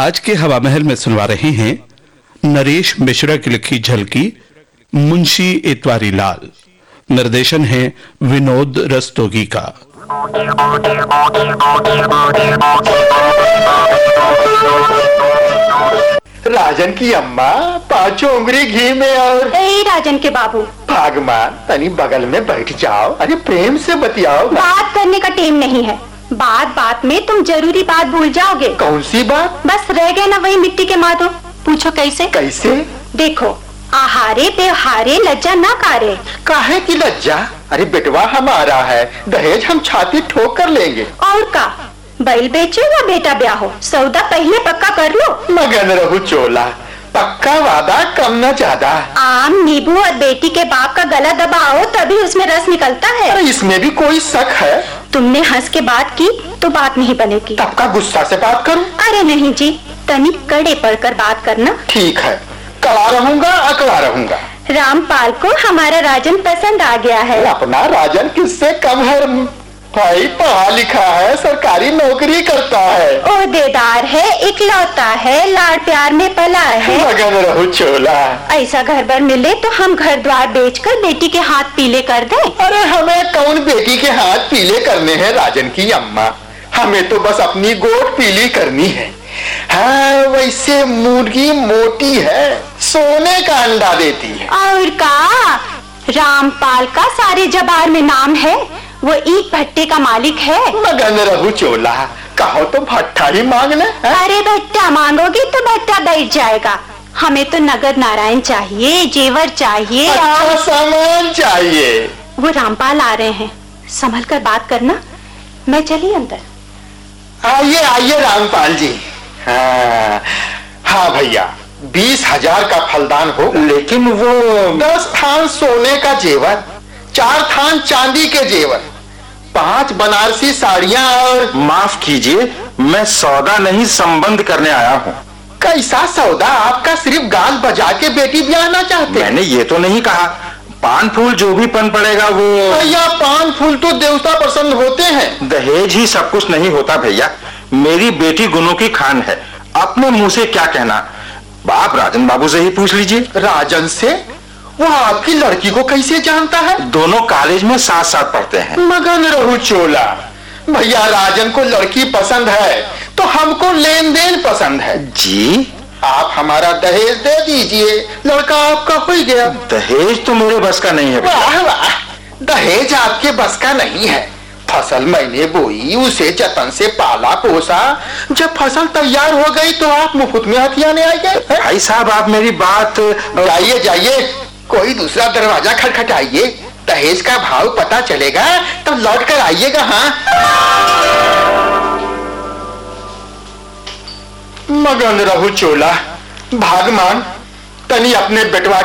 आज के हवा महल में सुनवा रहे हैं नरेश मिश्रा की लिखी झलकी मुंशी इतवारी लाल। निर्देशन है विनोद रस्तोगी का। राजन की अम्मा पांचों उंगली घी में और राजन के बाबू भागमान तनी बगल में बैठ जाओ। अरे प्रेम से बतियाओ। बात करने का टाइम नहीं है। बात बात में तुम जरूरी बात भूल जाओगे। कौन सी बात? बस रह गए ना वही मिट्टी के माधो। पूछो कैसे? कैसे? देखो, आहारे व्यवहारे लज्जा न कारे। काहे की लज्जा? अरे बेटवा हमारा है, दहेज हम छाती ठोक कर लेंगे। और का बैल बेचो या बेटा ब्याह हो, सौदा पहले पक्का कर लो। मगन रहू चोला, पक्का वादा कम न ज्यादा। आम नींबू और बेटी के बाप का गला दबाओ तभी उसमें रस निकलता है। अरे इसमें भी कोई शक है? तुमने हंस के बात की तो बात नहीं बनेगी। तब का गुस्सा से बात करूं? अरे नहीं जी, तनिक कड़े पड़कर बात करना। ठीक है, कड़ा रहूंगा, अकड़ा रहूंगा। रामपाल को हमारा राजन पसंद आ गया है। अपना राजन किससे कम है भाई? पढ़ा लिखा है, सरकारी नौकरी करता है, ओहदेदार है, इकलौता है, लाड़ प्यार में पला है। मगन रहू चोला, ऐसा घर बार मिले तो हम घर द्वार बेचकर बेटी के हाथ पीले कर दें। अरे हमें कौन बेटी के हाथ पीले करने हैं राजन की अम्मा? हमें तो बस अपनी गोद पीली करनी है। हाँ, वैसे मुर्गी मोटी है, सोने का अंडा देती है। और का रामपाल का सारे जबार में नाम है, वो ईट भट्टे का मालिक है। मगन रहू चोला, कहो तो भट्टा ही मांग ले। अरे भट्टा मांगोगी तो भट्टा बैठ जाएगा। हमें तो नगद नारायण चाहिए, जेवर चाहिए, अच्छा सामान चाहिए। वो रामपाल आ रहे हैं, संभल कर बात करना। मैं चली अंदर। आइए आइए रामपाल जी। हाँ भैया, 20,000 का फलदान होगा, लेकिन वो 10 थान सोने का जेवर, 4 थान चांदी के जेवर, 5 बनारसी साड़ियां और माफ कीजिए, मैं सौदा नहीं संबंध करने आया हूँ। कैसा सौदा? आपका सिर्फ गाल बजा के बेटी ब्याहना चाहते? मैंने ये तो नहीं कहा। पान फूल जो भी पन पड़ेगा वो। भैया पान फूल तो देवता प्रसन्न होते हैं। दहेज ही सब कुछ नहीं होता भैया। मेरी बेटी गुनों की खान है, अपने मुंह से क्या कहना। आप राजन बाबू से ही पूछ लीजिए। राजन से? वो आपकी लड़की को कैसे जानता है? दोनों कॉलेज में साथ साथ पढ़ते हैं। मगन रहू चोला, भैया राजन को लड़की पसंद है तो हमको लेन देन पसंद है। जी, आप हमारा दहेज दे दीजिए, लड़का आपका हो गया। दहेज तो मेरे बस का नहीं है। वाह वाह, दहेज आपके बस का नहीं है। फसल मैंने बोई, उसे जतन से पाला पोसा, जब फसल तैयार हो गई तो आप मुफ्त में हथियाने आ गए। भाई साहब, आप मेरी बात। जाइए जाइए, कोई दूसरा दरवाजा खटखटाइए, दहेज का भाव पता चलेगा तब लौट कर आइएगा। हाँ, मगन रहू चोला, भागमान तनी अपने बेटवा